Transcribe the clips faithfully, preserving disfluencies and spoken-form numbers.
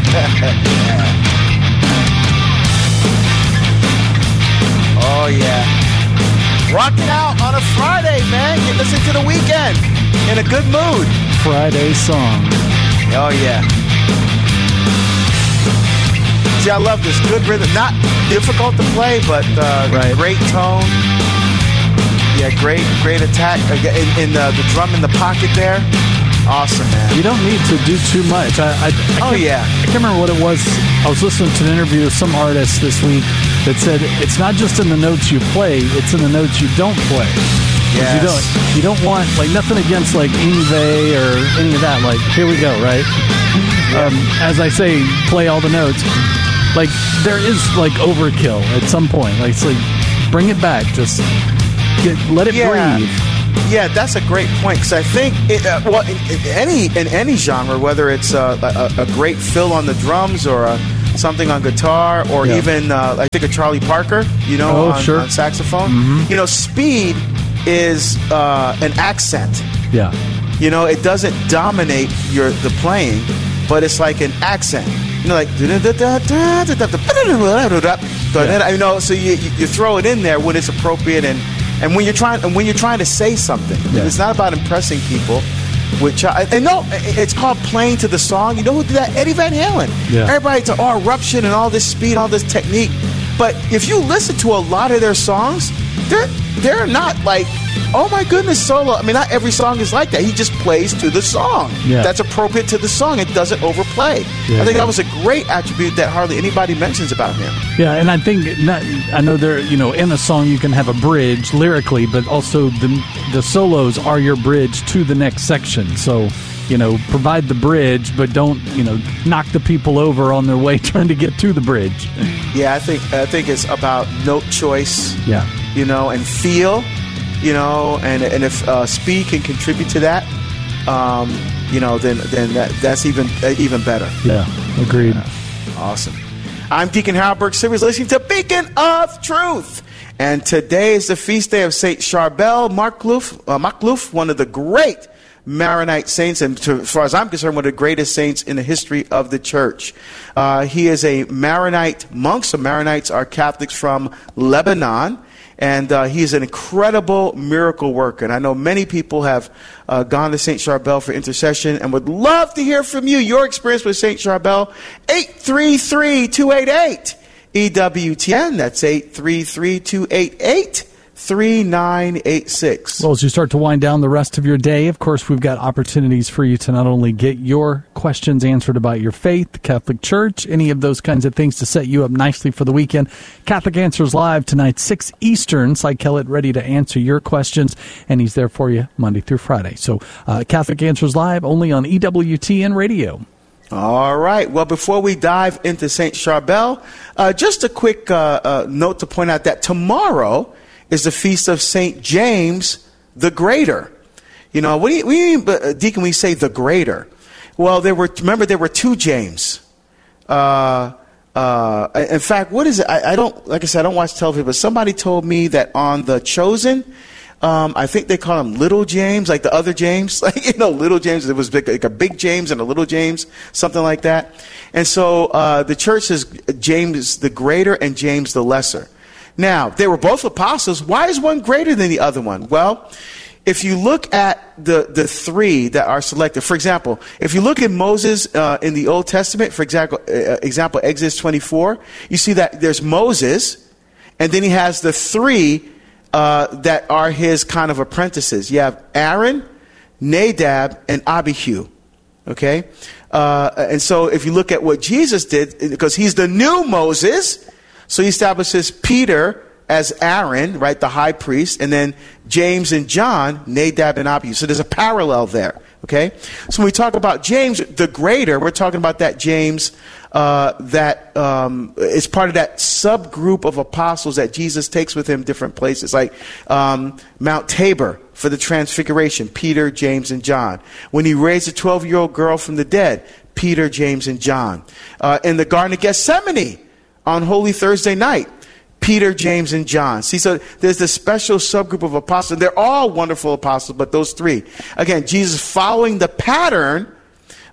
Oh, yeah. Rock it out on a Friday, man. You listen to the weekend in a good mood. Friday song. Oh, yeah. See, I love this. Good rhythm. Not difficult to play, but uh, right. Great tone. Yeah, great, great attack. In, in uh, the drum in the pocket there. Awesome, man. You don't need to do too much. I, I, I oh, yeah. I can't remember what it was. I was listening to an interview with some artist this week that said it's not just in the notes you play, it's in the notes you don't play. Yes. You don't, you don't want, like, nothing against, like, Yngwie or any of that. Like, here we go, right? Yeah. Um, as I say, play all the notes. Like, there is, like, overkill at some point. Like, it's like, bring it back. Just get, let it yeah. breathe. Yeah, that's a great point, because I think it, uh, well, in, in any in any genre, whether it's uh, a, a great fill on the drums or a, something on guitar, or yeah. even uh, I think of Charlie Parker, you know, oh, on, sure. on saxophone. Mm-hmm. You know, speed is uh, an accent. Yeah. You know, it doesn't dominate your the playing, but it's like an accent. You know, like yeah. you know, so you you throw it in there when it's appropriate and. And when you're trying, and when you're trying to say something, yeah. it's not about impressing people. Which I, and no, it's called playing to the song. You know who did that? Eddie Van Halen. Yeah. Everybody's oh, eruption and all this speed, all this technique. But if you listen to a lot of their songs, they're they're not like, oh my goodness, solo. I mean, not every song is like that. He just plays to the song. Yeah. That's appropriate to the song. It doesn't overplay. Yeah, I think yeah. that was a great attribute that hardly anybody mentions about him. Yeah, and I think not, I know there. You know, in a song you can have a bridge lyrically, but also the the solos are your bridge to the next section. So, you know, provide the bridge, but don't, you know, knock the people over on their way trying to get to the bridge. Yeah, I think I think it's about note choice. Yeah. You know, and feel, you know, and and if uh, speed can contribute to that, um, you know, then then that, that's even uh, even better. Yeah, agreed. Yeah. Awesome. I'm Deacon Harold Burke Silvers, listening to Beacon of Truth. And today is the feast day of Saint Charbel Makhlouf, uh, Makhlouf, one of the great Maronite saints, and to, as far as I'm concerned, one of the greatest saints in the history of the church. Uh, he is a Maronite monk. So Maronites are Catholics from Lebanon. And uh, he is an incredible miracle worker. And I know many people have uh, gone to Saint Charbel for intercession and would love to hear from you, your experience with Saint Charbel. eight three three, two eight eight, E W T N. That's eight three three, two eight eight, three nine eight six. Well, as you start to wind down the rest of your day, of course, we've got opportunities for you to not only get your questions answered about your faith, the Catholic Church, any of those kinds of things to set you up nicely for the weekend. Catholic Answers Live tonight, six Eastern. Cy Kellett ready to answer your questions, and he's there for you Monday through Friday. So uh, Catholic Answers Live only on E W T N Radio. All right. Well, before we dive into Saint Charbel, uh, just a quick uh, uh, note to point out that tomorrow is the feast of Saint James the Greater. You know, what do you, what do you mean, uh, Deacon, we say the Greater? Well, there were, remember, there were two James. Uh, uh, in fact, what is it? I, I don't, like I said, I don't watch television, but somebody told me that on The Chosen, um, I think they call him Little James, like the other James. Like, you know, Little James, it was big, like a big James and a little James, something like that. And so uh, the church says James the Greater and James the Lesser. Now, they were both apostles. Why is one greater than the other one? Well, if you look at the, the three that are selected, for example, if you look at Moses uh, in the Old Testament, for example, uh, example, Exodus twenty-four, you see that there's Moses, and then he has the three uh, that are his kind of apprentices. You have Aaron, Nadab, and Abihu. Okay? Uh, and so if you look at what Jesus did, because he's the new Moses, so he establishes Peter as Aaron, right, the high priest, and then James and John, Nadab and Abihu. So there's a parallel there, okay? So when we talk about James the Greater, we're talking about that James uh, that um, is part of that subgroup of apostles that Jesus takes with him different places, like um, Mount Tabor for the Transfiguration, Peter, James, and John. When he raised a twelve-year-old girl from the dead, Peter, James, and John. Uh, in the Garden of Gethsemane, on Holy Thursday night, Peter, James, and John. See, so there's this special subgroup of apostles. They're all wonderful apostles, but those three. Again, Jesus following the pattern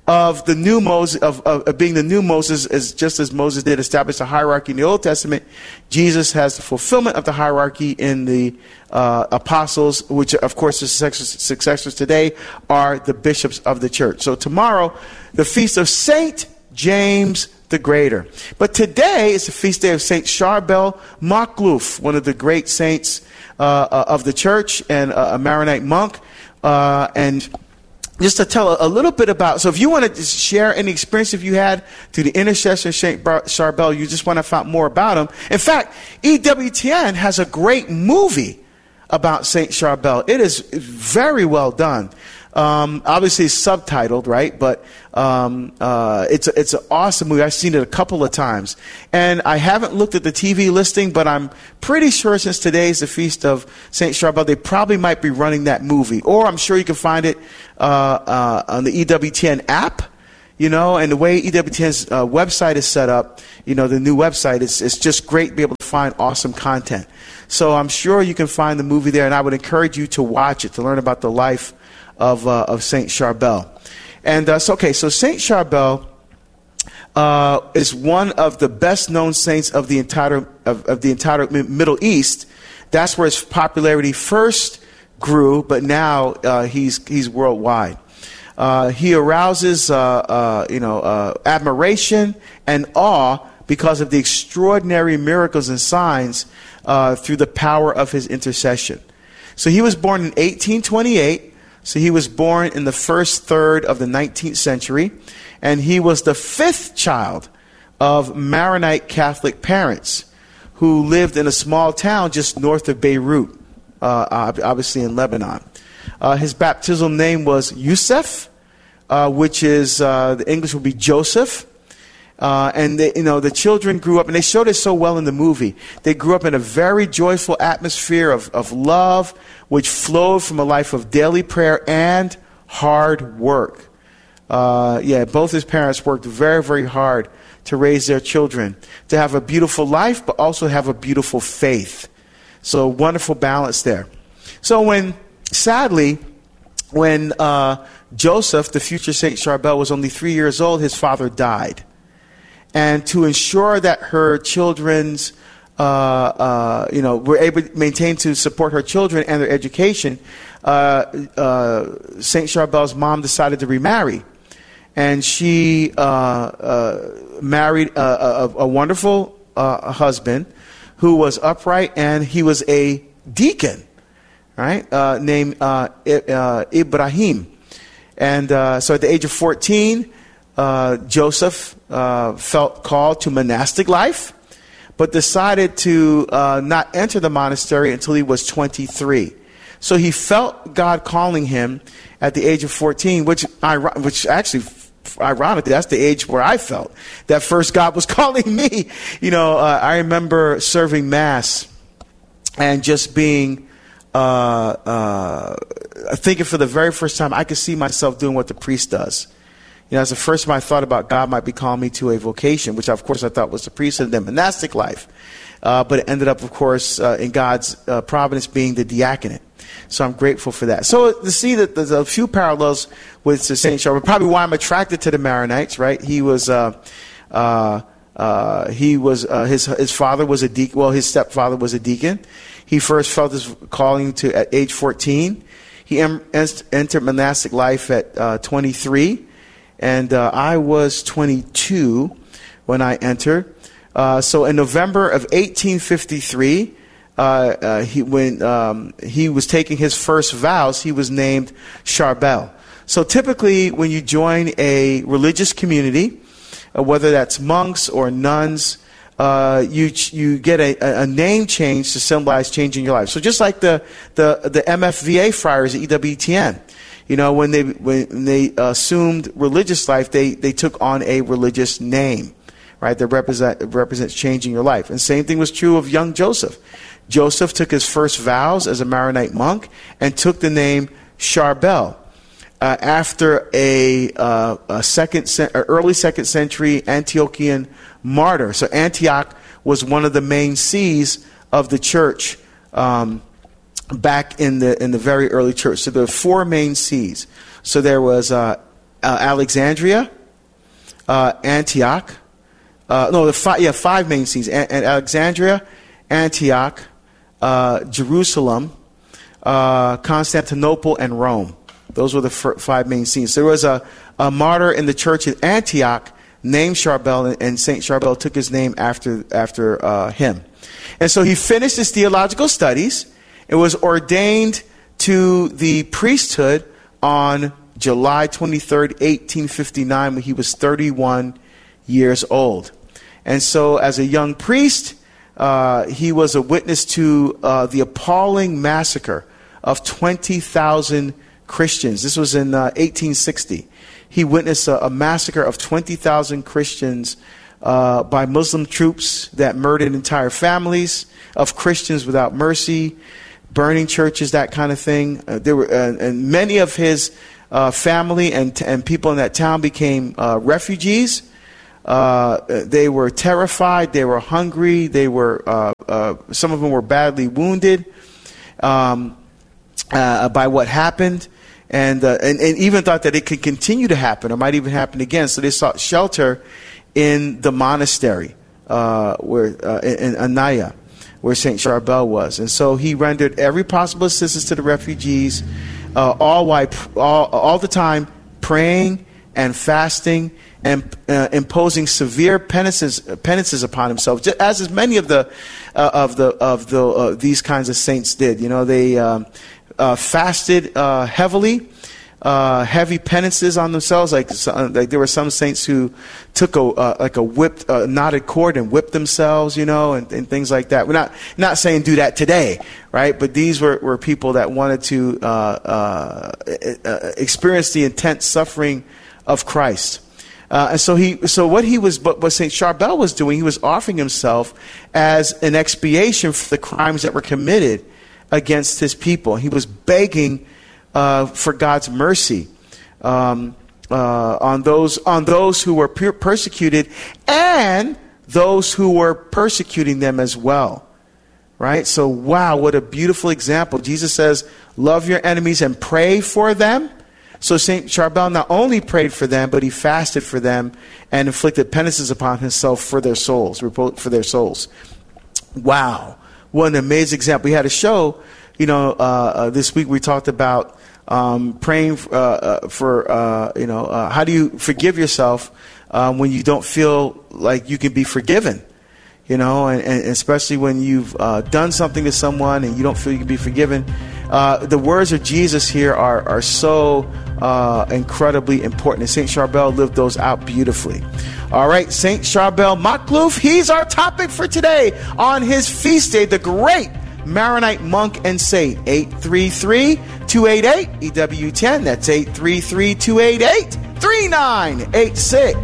of the new Moses, of, of, of being the new Moses, as just as Moses did establish a hierarchy in the Old Testament, Jesus has the fulfillment of the hierarchy in the uh, apostles, which of course the successors, successors today are the bishops of the church. So tomorrow, the feast of Saint James the Greater. But today is the feast day of Saint Charbel Makhlouf, one of the great saints uh, of the church and a Maronite monk. Uh, and just to tell a, a little bit about, so if you want to share any experience if you had through the intercession of Saint Charbel, you just want to find more about him. In fact, E W T N has a great movie about Saint Charbel. It is very well done. Um, obviously it's subtitled, right? But um, uh, it's a, it's an awesome movie. I've seen it a couple of times, and I haven't looked at the T V listing, but I'm pretty sure since today is the feast of Saint Charbel, they probably might be running that movie, or I'm sure you can find it uh, uh, on the E W T N app. You know, and the way E W T N's uh, website is set up, you know, the new website, it's, it's just great to be able to find awesome content. So I'm sure you can find the movie there, and I would encourage you to watch it to learn about the life of uh, of Saint Charbel. And uh, so, okay, so Saint Charbel uh, is one of the best-known saints of the entire of, of the entire Middle East. That's where his popularity first grew, but now uh, he's he's worldwide. Uh, he arouses, uh, uh, you know, uh, admiration and awe because of the extraordinary miracles and signs uh, through the power of his intercession. So he was born in eighteen twenty-eight. So he was born in the first third of the nineteenth century, and he was the fifth child of Maronite Catholic parents who lived in a small town just north of Beirut, uh, obviously in Lebanon. Uh, his baptismal name was Yusuf, uh, which is, uh, the English would be Joseph. Uh, and they, you know, the children grew up, and they showed it so well in the movie. They grew up in a very joyful atmosphere of, of love, which flowed from a life of daily prayer and hard work. Uh, yeah, both his parents worked very, very hard to raise their children, to have a beautiful life, but also have a beautiful faith. So wonderful balance there. So when, sadly, when uh, Joseph, the future Saint Charbel, was only three years old, his father died. And to ensure that her children's, uh, uh, you know, were able to maintain to support her children and their education, uh, uh, Saint Charbel's mom decided to remarry. And she uh, uh, married a, a, a wonderful uh, husband who was upright, and he was a deacon, right, uh, named uh, uh, Ibrahim. And uh, so at the age of fourteen, Uh, Joseph uh, felt called to monastic life, but decided to uh, not enter the monastery until he was twenty-three. So he felt God calling him at the age of fourteen, which, which actually, ironically, that's the age where I felt that first God was calling me. You know, uh, I remember serving Mass and just being, uh, uh, thinking for the very first time, I could see myself doing what the priest does. You know, as the first time I thought about God might be calling me to a vocation, which of course I thought was the priesthood and then monastic life. Uh, but it ended up, of course, uh, in God's uh, providence being the diaconate. So I'm grateful for that. So to see that there's a few parallels with Saint Charbel, probably why I'm attracted to the Maronites, right? He was, uh, uh, uh, he was, uh, his, his father was a deacon, well, his stepfather was a deacon. He first felt his calling to at age fourteen. He em- entered monastic life at uh, twenty-three. And uh, I was twenty-two when I entered. Uh, so in November of eighteen fifty-three, uh, uh, he, when um, he was taking his first vows, he was named Charbel. So typically when you join a religious community, uh, whether that's monks or nuns, uh, you you get a, a name change to symbolize changing your life. So just like the, the, the M F V A friars at E W T N. You know, when they when they assumed religious life, they, they took on a religious name, right? That represent represents changing your life. And same thing was true of young Joseph. Joseph took his first vows as a Maronite monk and took the name Charbel uh, after a, uh, a second, early second century Antiochian martyr. So Antioch was one of the main sees of the church. Um, back in the in the very early church. So there were four main sees. So there was uh, uh, Alexandria, uh, Antioch. Uh, no, the five, yeah, five main scenes. A- and Alexandria, Antioch, uh, Jerusalem, uh, Constantinople, and Rome. Those were the f- five main scenes. There was a, a martyr in the church in Antioch named Charbel, and Saint Charbel took his name after after uh, him. And so he finished his theological studies and was ordained to the priesthood on July twenty-third, eighteen fifty-nine, when he was thirty-one years old. And so as a young priest, uh, he was a witness to uh, the appalling massacre of twenty thousand Christians. This was in uh, eighteen sixty. He witnessed a, a massacre of twenty thousand Christians uh, by Muslim troops that murdered entire families of Christians without mercy, burning churches, that kind of thing. Uh, there were, uh, and many of his uh, family and and people in that town became uh, refugees. Uh, they were terrified. They were hungry. They were uh, uh, some of them were badly wounded um, uh, by what happened. And, uh, and and even thought that it could continue to happen, or might even happen again. So they sought shelter in the monastery, uh, where uh, in Anaya, where Saint Charbel was. And so he rendered every possible assistance to the refugees, uh, all while all all the time praying and fasting and uh, imposing severe penances penances upon himself, just as as many of the uh, of the of the uh, these kinds of saints did. You know, they. Um, Uh, fasted uh, heavily, uh, heavy penances on themselves. Like, like there were some saints who took a uh, like a whipped uh, knotted cord and whipped themselves, you know, and, and things like that. We're not not saying do that today, right? But these were, were people that wanted to uh, uh, uh, experience the intense suffering of Christ. Uh, and so he, so what he was, what, what Saint Charbel was doing, he was offering himself as an expiation for the crimes that were committed against his people. He was begging uh, for God's mercy um, uh, on those on those who were per- persecuted and those who were persecuting them as well. Right? So, wow, what a beautiful example. Jesus says, love your enemies and pray for them. So Saint Charbel not only prayed for them, but he fasted for them and inflicted penances upon himself for their souls, for their souls. Wow. What an amazing example. We had a show, you know, uh, uh, this week we talked about um, praying uh, uh, for, uh, you know, uh, how do you forgive yourself um, when you don't feel like you can be forgiven, you know, and, and especially when you've uh, done something to someone and you don't feel you can be forgiven. Uh, the words of Jesus here are, are so uh, incredibly important. And Saint Charbel lived those out beautifully. All right, Saint Charbel Makhlouf, he's our topic for today on his feast day, the great Maronite monk and saint. eight three three, two eight eight, E W ten. That's eight three three, two eight eight, three nine eight six.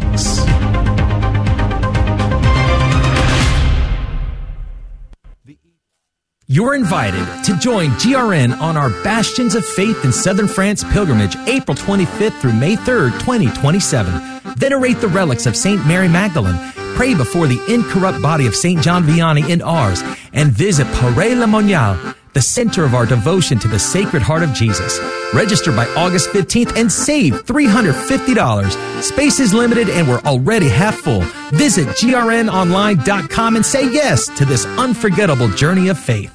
You're invited to join G R N on our Bastions of Faith in Southern France pilgrimage, April twenty-fifth through May third, twenty twenty-seven. Venerate the relics of Saint Mary Magdalene, pray before the incorrupt body of Saint John Vianney in Ars, and visit Paray-le-Monial, the center of our devotion to the Sacred Heart of Jesus. Register by August fifteenth and save three hundred fifty dollars. Space is limited and we're already half full. Visit G R N online dot com and say yes to this unforgettable journey of faith.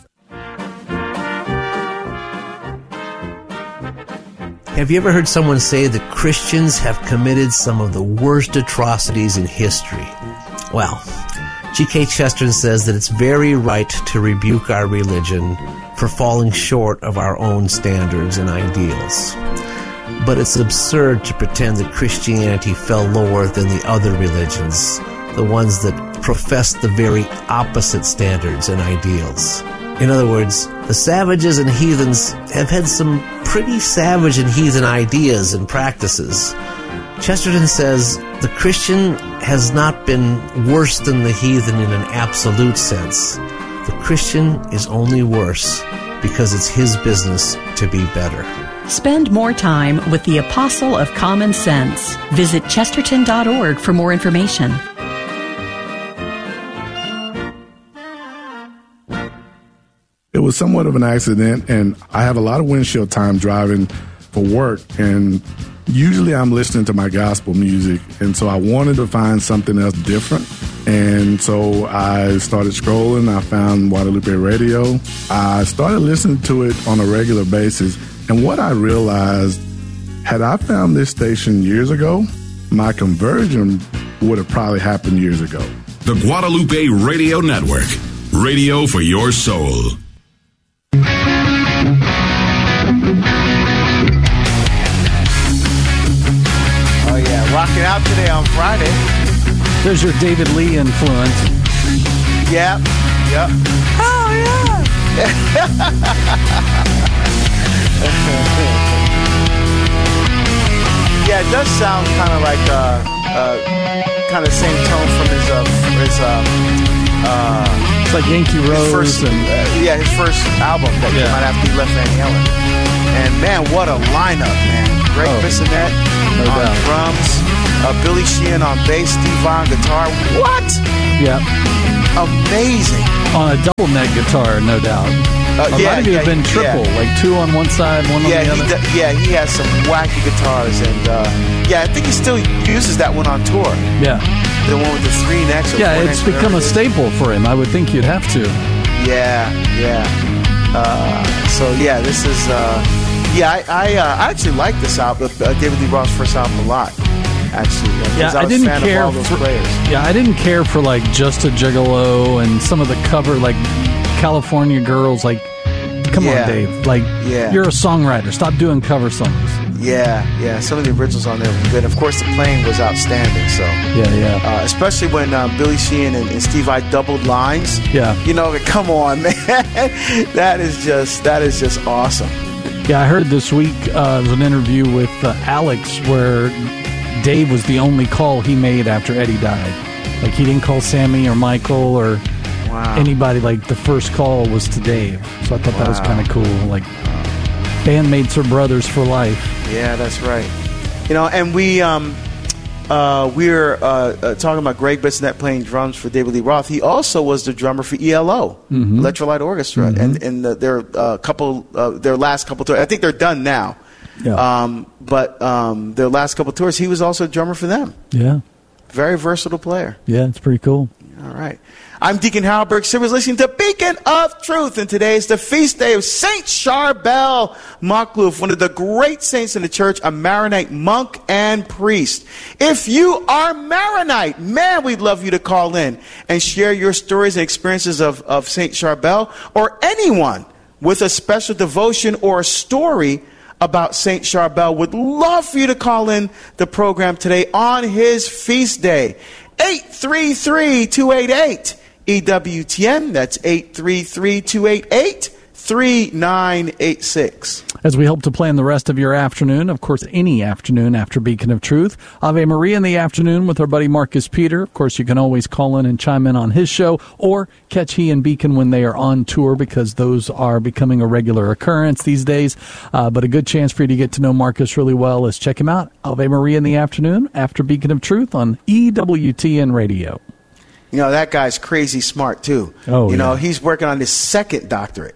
Have you ever heard someone say that Christians have committed some of the worst atrocities in history? Well, G K Chesterton says that it's very right to rebuke our religion for falling short of our own standards and ideals. But it's absurd to pretend that Christianity fell lower than the other religions, the ones that profess the very opposite standards and ideals. In other words, the savages and heathens have had some pretty savage and heathen ideas and practices. Chesterton says the Christian has not been worse than the heathen in an absolute sense. The Christian is only worse because it's his business to be better. Spend more time with the Apostle of Common Sense. Visit chesterton dot org for more information. It was somewhat of an accident, and I have a lot of windshield time driving for work, and usually I'm listening to my gospel music, and so I wanted to find something else different. And so I started scrolling. I found Guadalupe Radio. I started listening to it on a regular basis. And what I realized, had I found this station years ago, my conversion would have probably happened years ago. The Guadalupe Radio Network. Radio for your soul. Oh, yeah. Rocking out today on Friday. There's your David Lee influence. Yep. Yep. Oh, yeah. Yeah, it does sound kind of like uh, uh, kind of same tone from his uh, his uh, uh, it's like Yankee Rose first, and uh, yeah, his first album that yeah. came out after he left Van Halen. And man, what a lineup, man! Greg oh, Bissonette no on doubt. drums, uh, Billy Sheehan on bass, Steve Vai on guitar. What? Yeah, amazing on a double neck guitar, no doubt. Uh, or yeah, might have yeah, been triple, yeah. like two on one side, one yeah, on the he other. d- yeah, he has some wacky guitars, and uh, yeah, I think he still uses that one on tour. Yeah, the one with the three necks. Or yeah, four it's necks, become a staple for him. I would think you'd have to. Yeah, yeah. Uh, so yeah, this is. Uh, yeah, I I, uh, I actually like this album, uh, David Lee Roth's first album, a lot. Actually, uh, yeah, I, I was didn't a fan care of all those for. players. Yeah, I didn't care for like Just a Gigolo and some of the cover, like California Girls, like. Come yeah. on, Dave. Like, yeah. you're a songwriter. Stop doing cover songs. Yeah, yeah. Some of the originals on there were good. Of course, the playing was outstanding. So yeah, yeah. Uh, especially when uh, Billy Sheehan and, and Steve Vai doubled lines. Yeah. You know, come on, man. that is just that is just awesome. Yeah, I heard this week uh, there was an interview with uh, Alex where Dave was the only call he made after Eddie died. Like, he didn't call Sammy or Michael or. Wow. Anybody. Like, the first call was to Dave. So I thought wow. that was kind of cool. Like, bandmates are brothers for life. Yeah, that's right. You know, and we um, uh, we were uh, uh, talking about Greg Bissonette playing drums for David Lee Roth. He also was the drummer for E L O, mm-hmm. Electrolyte Orchestra, mm-hmm. and and the, their uh, couple, uh, their last couple tours. I think they're done now. Yeah. Um, but um, their last couple tours, he was also a drummer for them. Yeah. Very versatile player. Yeah, it's pretty cool. All right. I'm Deacon Harold Burke Simmons, listening to Beacon of Truth, and today is the feast day of Saint Charbel Makhlouf, one of the great saints in the church, a Maronite monk and priest. If you are Maronite, man, we'd love you to call in and share your stories and experiences of, of Saint Charbel, or anyone with a special devotion or a story about Saint Charbel would love for you to call in the program today on his feast day. eight three three, two eight eight E W T N. That's eight three three, two eight eight, three nine eight six. As we hope to plan the rest of your afternoon, of course, any afternoon after Beacon of Truth, Ave Maria in the afternoon with our buddy Marcus Peter. Of course, you can always call in and chime in on his show, or catch he and Beacon when they are on tour, because those are becoming a regular occurrence these days. Uh, but a good chance for you to get to know Marcus really well is check him out, Ave Maria in the afternoon after Beacon of Truth on E W T N Radio. You know, that guy's crazy smart, too. Oh, You yeah. know, he's working on his second doctorate.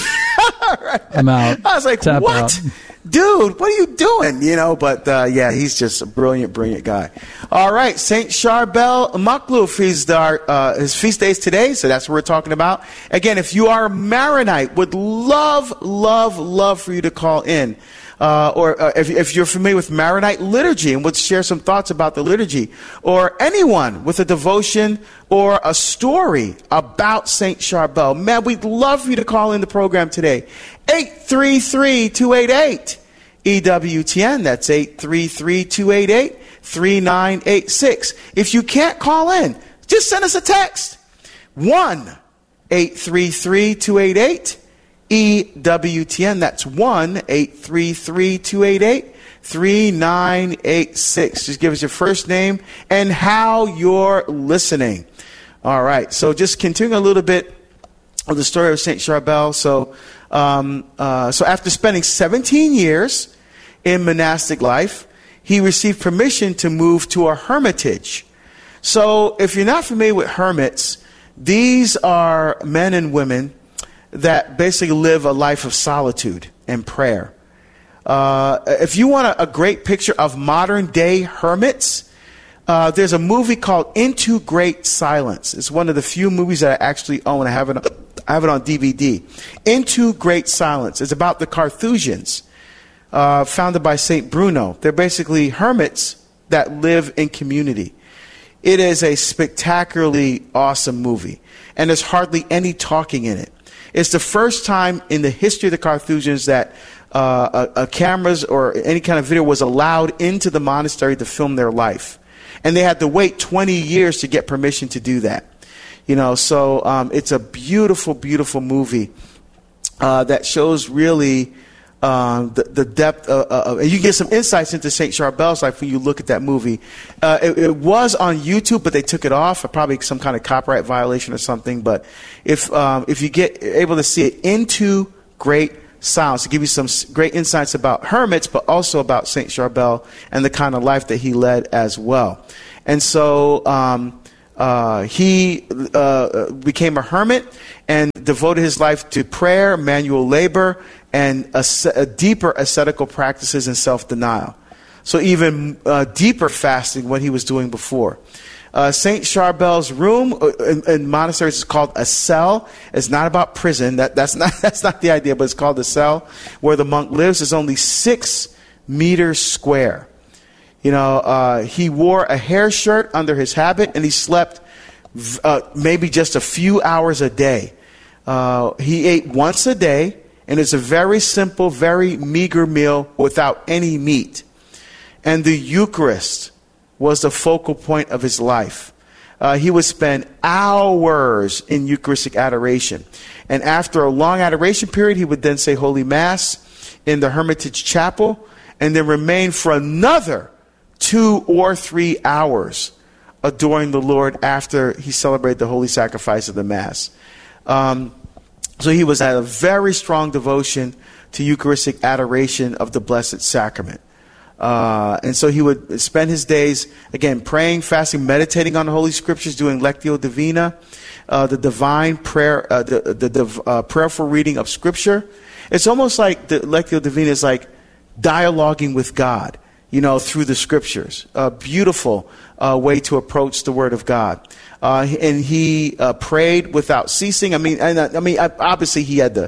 Right. I'm out. I was like, Tap what? out. Dude, what are you doing? You know, but uh, yeah, he's just a brilliant, brilliant guy. All right, Saint Charbel Makhlouf, he's our, uh, his feast days today, so that's what we're talking about. Again, if you are a Maronite, would love, love, love for you to call in. Uh, or uh, if, if you're familiar with Maronite liturgy and would share some thoughts about the liturgy, or anyone with a devotion or a story about Saint Charbel, man, we'd love for you to call in the program today. eight three three, two eight eight, E W T N. That's eight three three, two eight eight, three nine eight six. If you can't call in, just send us a text. one eight three three, two eight eight, E W T N. That's one eight three three, two eight eight, three nine eight six. Just give us your first name and how you're listening. All right. So just continuing a little bit of the story of Saint Charbel. So, um, uh, so after spending seventeen years in monastic life, he received permission to move to a hermitage. So if you're not familiar with hermits, these are men and women that basically live a life of solitude and prayer. Uh, if you want a, a great picture of modern day hermits, uh, there's a movie called Into Great Silence. It's one of the few movies that I actually own. I have it, I have it on D V D. Into Great Silence. It's about the Carthusians, uh, founded by Saint Bruno. They're basically hermits that live in community. It is a spectacularly awesome movie, and there's hardly any talking in it. It's the first time in the history of the Carthusians that uh, a, a cameras or any kind of video was allowed into the monastery to film their life. And they had to wait twenty years to get permission to do that. You know, so um, it's a beautiful, beautiful movie uh, that shows really Um, the, the depth of, uh, and you get some insights into Saint Charbel's life when you look at that movie. Uh, it, it was on YouTube, but they took it off. Probably some kind of copyright violation or something. But if um, if you get able to see it, Into Great Silence, to give you some great insights about hermits, but also about Saint Charbel and the kind of life that he led as well. And so um, uh, he uh, became a hermit and devoted his life to prayer, manual labor, and a, a deeper ascetical practices and self-denial. So even uh, deeper fasting what he was doing before. Uh, Saint Charbel's room in, in monasteries is called a cell. It's not about prison. That, that's not that's not the idea, but it's called a cell. Where the monk lives is only six meters square. You know, uh, he wore a hair shirt under his habit, and he slept uh, maybe just a few hours a day. Uh, he ate once a day. And it's a very simple, very meager meal without any meat. And the Eucharist was the focal point of his life. Uh, he would spend hours in Eucharistic adoration. And after a long adoration period, he would then say Holy Mass in the Hermitage Chapel and then remain for another two or three hours adoring the Lord after he celebrated the Holy Sacrifice of the Mass. Um, So he was at a very strong devotion to Eucharistic adoration of the Blessed Sacrament. Uh, and so he would spend his days, again, praying, fasting, meditating on the Holy Scriptures, doing Lectio Divina, uh, the divine prayer, uh, the, the, the uh, prayerful reading of Scripture. It's almost like the Lectio Divina is like dialoguing with God, you know, through the Scriptures. A beautiful uh, way to approach the Word of God. Uh, and he uh, prayed without ceasing. I mean, and, uh, I mean, obviously he had to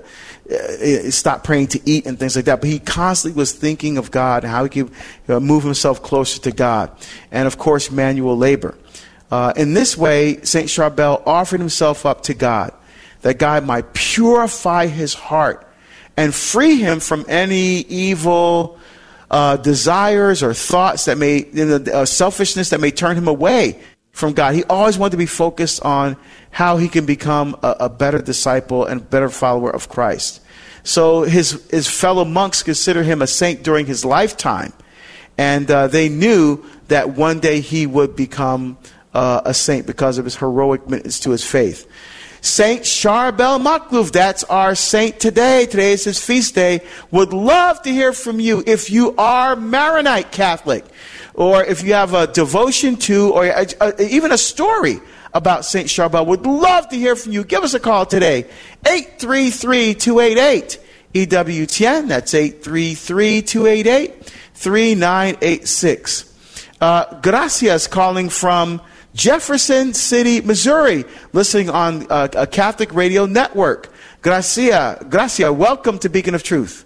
uh, stop praying to eat and things like that. But he constantly was thinking of God and how he could uh, move himself closer to God. And of course, manual labor. Uh, in this way, Saint Charbel offered himself up to God, that God might purify his heart and free him from any evil uh, desires or thoughts that may, you know, uh, selfishness that may turn him away from God. He always wanted to be focused on how he can become a, a better disciple and better follower of Christ. So his his fellow monks consider him a saint during his lifetime, and uh, they knew that one day he would become uh, a saint because of his heroic witness to his faith. Saint Charbel Makhlouf, that's our saint today. Today is his feast day. Would love to hear from you if you are Maronite Catholic, or if you have a devotion to, or a, a, even a story about Saint Charbel. Would love to hear from you. Give us a call today, eight three three, two eight eight, E W T N. That's eight three three, two eight eight, three nine eight six. Uh, Gracia's calling from Jefferson City, Missouri, listening on uh, a Catholic radio network. Gracia, Gracia, welcome to Beacon of Truth.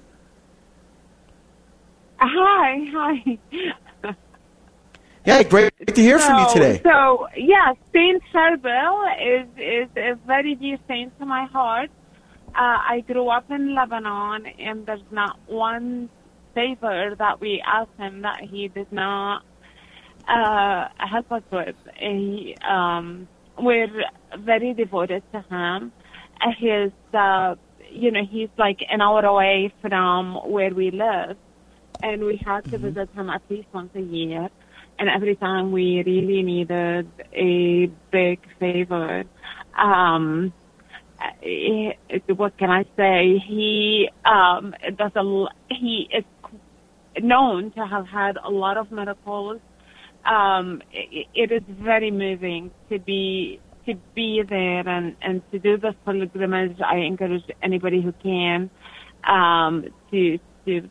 Hi, hi. Yeah, great to hear so, from you today. So, yeah, Saint Charbel is, is a very dear saint to my heart. Uh, I grew up in Lebanon, and there's not one favor that we asked him that he did not uh, help us with. He, um, we're very devoted to him. His, uh, you know, he's like an hour away from where we live, and we had to mm-hmm. visit him at least once a year. And every time we really needed a big favor, um, it, it, what can I say? He um, does a, he is known to have had a lot of miracles. Um, it, it is very moving to be to be there and, and to do this pilgrimage. I encourage anybody who can um, to to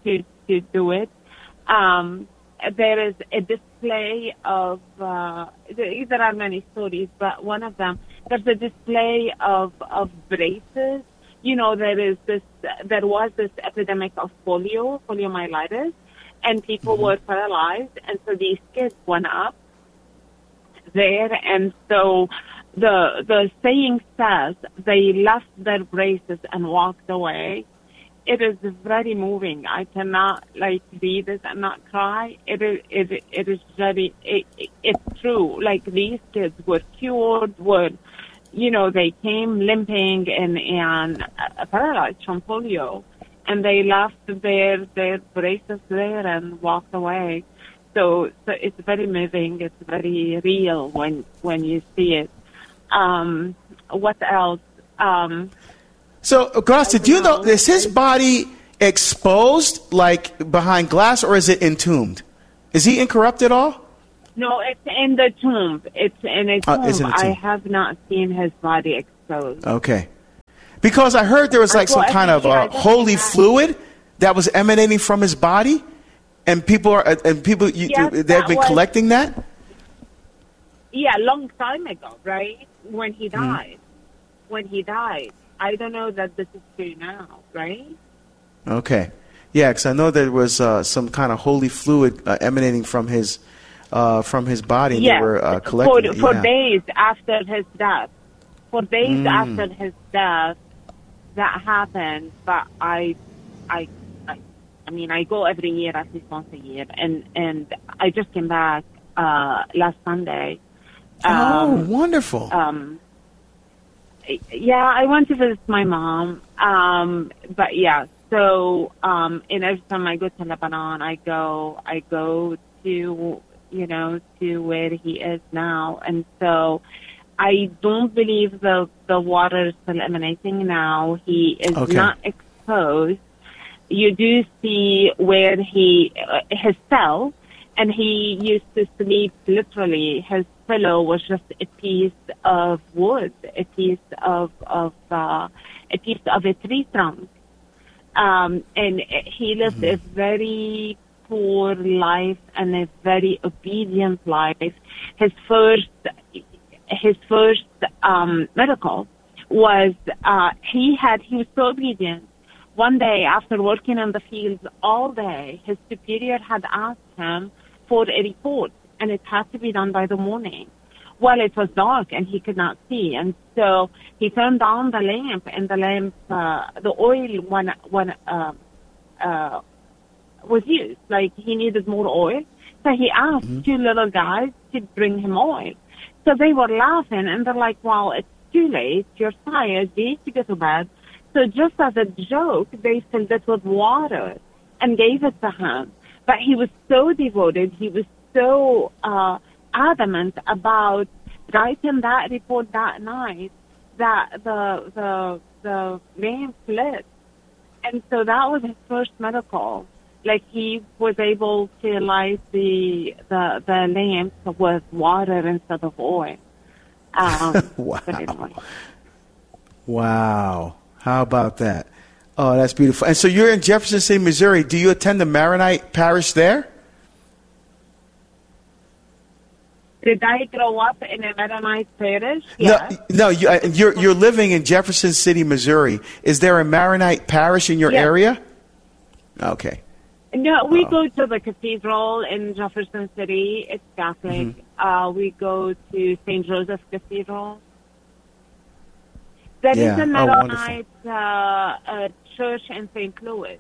to, to do it. Um, there is a display of, uh, there, there are many stories, but one of them, there's a display of, of braces. You know, there is this, there was this epidemic of polio, poliomyelitis, and people mm-hmm. were paralyzed, and so these kids went up there, and so the the saying says they left their braces and walked away. It is very moving. I cannot like read this and not cry. It is it it is very it, it, it's true. Like these kids were cured, were you know they came limping and and uh, paralyzed from polio, and they left their their braces there and walked away. So so it's very moving. It's very real when when you see it. Um, what else? Um, So, Grasta, do you know, is his body exposed, like, behind glass, or is it entombed? Is he incorrupted at all? No, it's in the tomb. It's in a tomb. Uh, it's in a tomb. I have not seen his body exposed. Okay. Because I heard there was, like, some kind of uh, holy fluid that was emanating from his body, and people are, and people, you, Yes, they've that been was- collecting that? Yeah, a long time ago, right? When he Mm-hmm. died. When he died. I don't know that this is true now, right? Okay. Yeah, because I know there was uh, some kind of holy fluid uh, emanating from his uh, from his body, and Yes, they were uh, collecting for, it. for yeah. days after his death. For days Mm. after his death, that happened. But I, I, I, I mean, I go every year, at least once a year, and and I just came back uh, last Sunday. Oh, Um, wonderful. um, yeah, I went to visit my mom. Um, but yeah, so um, and every time I go to Lebanon, I go, I go to, you know, to where he is now, and so I don't believe the the water is still emanating now. He is Okay. not exposed. You do see where he uh, his cell, and he used to sleep literally. His pillow was just a piece of wood, a piece of of uh, a piece of a tree trunk, um, and he lived Mm-hmm. a very poor life and a very obedient life. His first his first um, miracle was uh, he had he was so obedient. One day, after working in the fields all day, his superior had asked him for a report, and it had to be done by the morning. Well, it was dark, and he could not see, and so he turned on the lamp, and the lamp, uh, the oil when, when, uh, uh, was used. Like, he needed more oil, so he asked mm-hmm. two little guys to bring him oil. So they were laughing, and they're like, well, it's too late, you're tired, you need to go to bed. So just as a joke, they filled it with water and gave it to him. But he was so devoted, he was so uh, adamant about writing that report that night that the the the lamp lit. And so that was his first miracle. Like he was able to light the the, the lamp with water instead of oil. Um, wow. But anyway. Wow. How about that? Oh, that's beautiful. And so you're in Jefferson City, Missouri. Do you attend the Maronite parish there? Did I grow up in a Maronite parish? Yes. No, no. You, uh, you're you're living in Jefferson City, Missouri. Is there a Maronite parish in your Yes. area? Okay. No, we Oh. go to the cathedral in Jefferson City. It's Catholic. Mm-hmm. Uh, we go to Saint Joseph Cathedral. There Yeah. is a Oh, Maronite uh, uh, church in Saint Louis.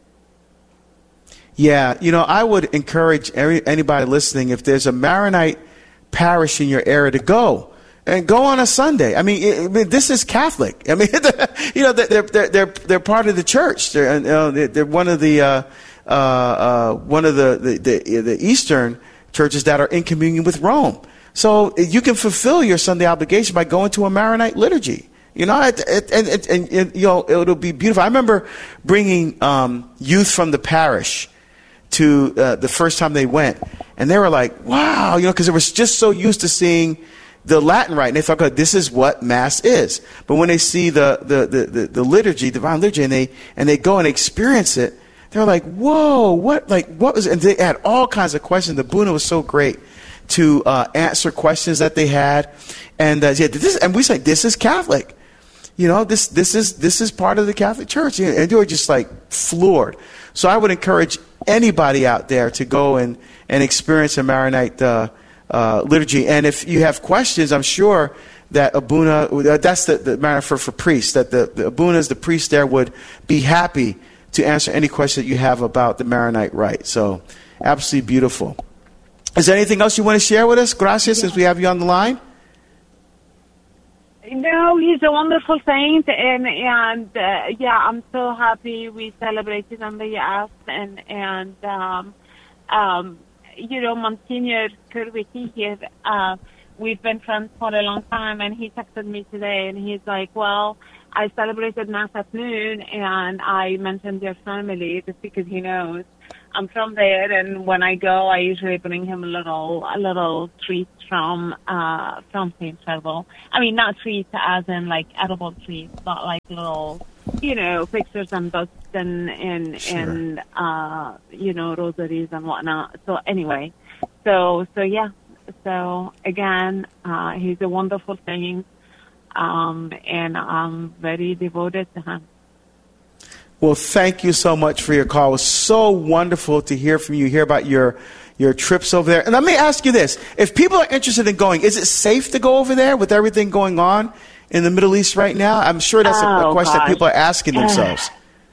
Yeah, you know, I would encourage every, anybody listening, if there's a Maronite parish in your area, to go and go on a Sunday. I mean, it, I mean this is Catholic. I mean, you know, they're they're they're they're part of the church. They're you know, they're one of the uh, uh, uh, one of the, the the the Eastern churches that are in communion with Rome. So you can fulfill your Sunday obligation by going to a Maronite liturgy. You know, it, it, and, and, and, and you know, it'll be beautiful. I remember bringing um, youth from the parish to uh, the first time they went, and they were like, "Wow!" You know, because they were just so used to seeing the Latin rite, and they thought, "Okay, this is what Mass is." But when they see the the, the, the, the liturgy, divine liturgy, and they and they go and experience it, They're like, whoa, what, like, what was, and they had all kinds of questions. The Abuna was so great to uh, answer questions that they had. And, uh, yeah, this, and we said, this is Catholic. You know, this, this is, this is part of the Catholic Church. And they were just like floored. So I would encourage anybody out there to go and, and experience a Maronite uh, uh, liturgy. And if you have questions, I'm sure that Abuna, that's the, the matter for, for priests, that the, the Abunas, the priests there would be happy to answer any question that you have about the Maronite rite. So, absolutely beautiful. Is there anything else you want to share with us, Gracia, since we have you on the line? No, he's a wonderful saint, and and uh, yeah, I'm so happy we celebrated on the U S and and um, um, you know, Monsignor Kurwicki here. Uh, we've been friends for a long time, and he texted me today, and he's like, "Well, I celebrated Mass at noon, and I mentioned your family just because he knows I'm from there, and when I go, I usually bring him a little, a little treat from, uh, from Saint Charbel. I mean, not treats as in like edible treats, but like little, you know, pictures and books and, and, sure. and, uh, you know, rosaries and whatnot. So anyway, so, so yeah, so again, uh, he's a wonderful saint, um, and I'm very devoted to him. Well, thank you so much for your call. It was so wonderful to hear from you, hear about your your trips over there. And let me ask you this. If people are interested in going, is it safe to go over there with everything going on in the Middle East right now? I'm sure that's a, a question gosh. that people are asking themselves.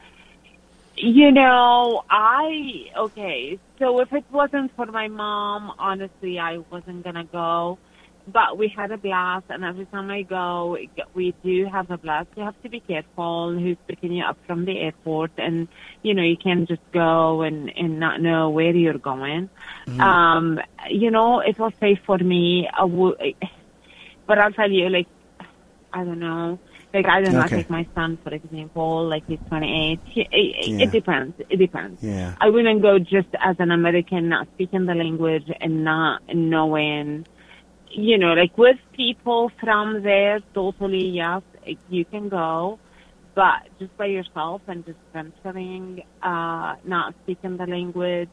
You know, I, okay, so if it wasn't for my mom, honestly, I wasn't going to go. But we had a blast, and every time I go, we do have a blast. You have to be careful who's picking you up from the airport, and, you know, you can't just go and, and not know where you're going. Mm-hmm. Um, you know, it was safe for me. I w- but I'll tell you, like, I don't know. Like, I do not okay. take my son, for example, like he's twenty-eight. He, it, yeah. it depends. It depends. Yeah. I wouldn't go just as an American, not speaking the language and not knowing... You know, like with people from there, totally, yes, you can go. But just by yourself and just venturing, uh, not speaking the language,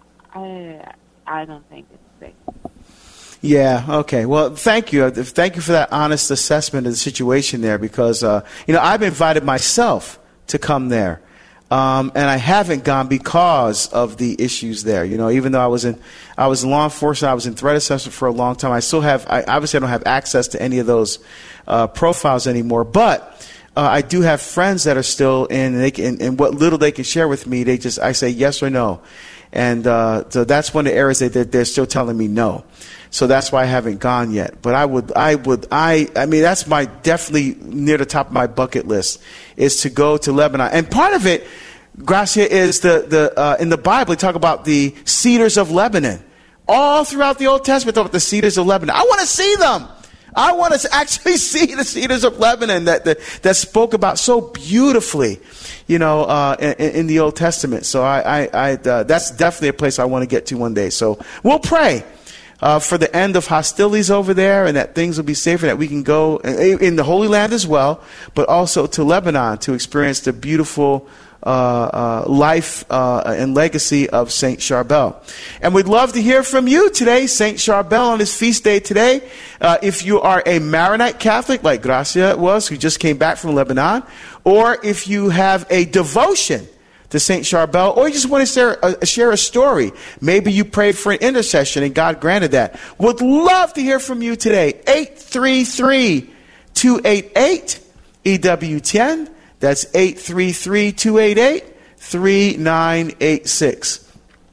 I, I don't think it's safe. Yeah, okay. Well, thank you. Thank you for that honest assessment of the situation there because, uh, you know, I've invited myself to come there. Um, and I haven't gone because of the issues there. You know, even though I was in, I was in law enforcement, I was in threat assessment for a long time. I still have, I obviously I don't have access to any of those uh, profiles anymore. But uh, I do have friends that are still in, and, they can, and what little they can share with me, they just, I say yes or no, and uh, so that's one of the areas that they're, they're still telling me no. So that's why I haven't gone yet. But I would, I would, I, I mean, that's my definitely near the top of my bucket list is to go to Lebanon. And part of it, Gracia, is the, the, uh, in the Bible, they talk about the cedars of Lebanon. All throughout the Old Testament, talk about the cedars of Lebanon. I want to see them. I want to actually see the cedars of Lebanon that, that, that spoke about so beautifully, you know, uh, in, in the Old Testament. So I, I, I uh, that's definitely a place I want to get to one day. So we'll pray. Uh, for the end of hostilities over there, and that things will be safer, that we can go in the Holy Land as well, but also to Lebanon to experience the beautiful uh, uh, life uh, and legacy of Saint Charbel. And we'd love to hear from you today, Saint Charbel on his feast day today. Uh, if you are a Maronite Catholic, like Gracia was, who just came back from Lebanon, or if you have a devotion to Saint Charbel, or you just want to share a, share a story. Maybe you prayed for an intercession and God granted that. Would love to hear from you today. eight three three, two eight eight, E W ten. That's eight three three, two eight eight, three nine eight six.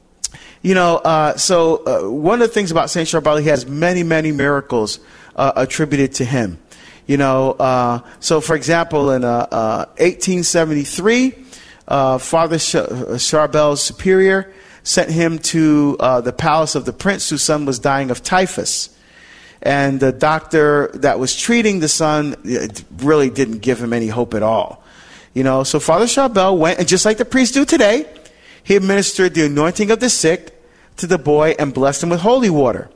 You know, uh, so uh, one of the things about Saint Charbel, he has many, many miracles uh, attributed to him. You know, uh, so for example, in uh, uh, eighteen seventy-three, Uh, Father Charbel's superior sent him to uh, the palace of the prince whose son was dying of typhus. And the doctor that was treating the son really didn't give him any hope at all. You know, so Father Charbel went, and just like the priests do today, he administered the anointing of the sick to the boy and blessed him with holy water.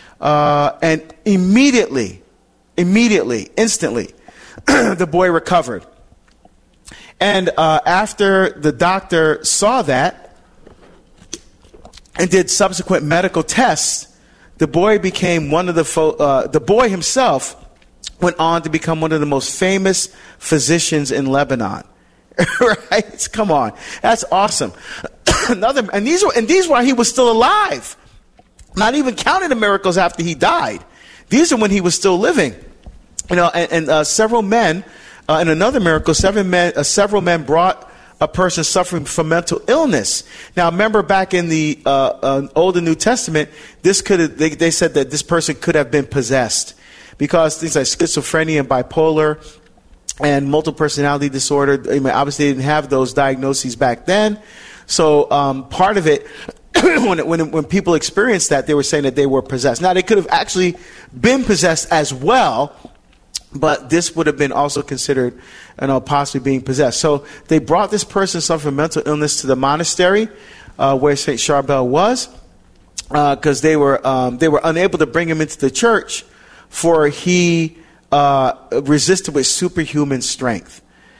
Uh, and immediately, immediately, instantly, the boy recovered. And uh, after the doctor saw that and did subsequent medical tests, the boy became one of the fo- uh, the boy himself went on to become one of the most famous physicians in Lebanon. Right? Come on, that's awesome. Another, and these were and these were while he was still alive. Not even counting the miracles after he died. These are when he was still living. You know, and, and uh, several men, uh, in another miracle, seven men, uh, several men brought a person suffering from mental illness. Now, remember back in the uh, uh, Old and New Testament, this could have, they, they said that this person could have been possessed because things like schizophrenia and bipolar and multiple personality disorder, I mean, obviously they didn't have those diagnoses back then. So um, part of it, when, it, when it, when people experienced that, they were saying that they were possessed. Now, they could have actually been possessed as well, but this would have been also considered, you know, possibly being possessed. So they brought this person suffering from mental illness to the monastery uh, where Saint Charbel was, because uh, they were um, they were unable to bring him into the church, for he uh, resisted with superhuman strength.